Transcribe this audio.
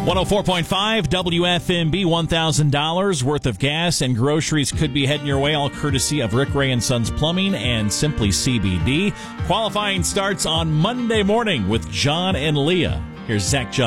104.5 WFMB, $1,000 worth of gas and groceries could be heading your way, all courtesy of Rick Ray and Sons Plumbing and Simply CBD. Qualifying starts on Monday morning with John and Leah. Here's Zach John.